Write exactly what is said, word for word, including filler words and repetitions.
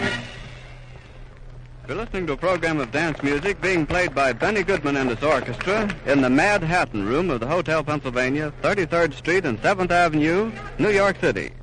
We're listening to a program of dance music being played by Benny Goodman and his orchestra in the Mad Hatton Room of the Hotel Pennsylvania, thirty-third Street and seventh Avenue, New York City.